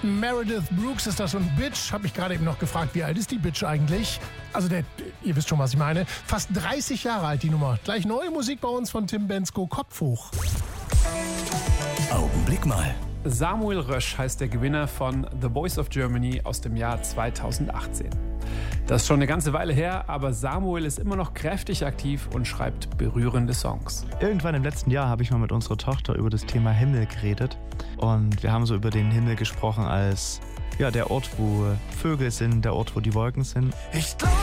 Meredith Brooks ist das und Bitch. Habe ich gerade eben noch gefragt, wie alt ist die Bitch eigentlich? Also ihr wisst schon, was ich meine. Fast 30 Jahre alt die Nummer. Gleich neue Musik bei uns von Tim Bendzko, Kopf hoch. Augenblick mal. Samuel Rösch heißt der Gewinner von The Voice of Germany aus dem Jahr 2018. Das ist schon eine ganze Weile her, aber Samuel ist immer noch kräftig aktiv und schreibt berührende Songs. Irgendwann im letzten Jahr habe ich mal mit unserer Tochter über das Thema Himmel geredet. Und wir haben so über den Himmel gesprochen als der Ort, wo Vögel sind, der Ort, wo die Wolken sind. Ich glaube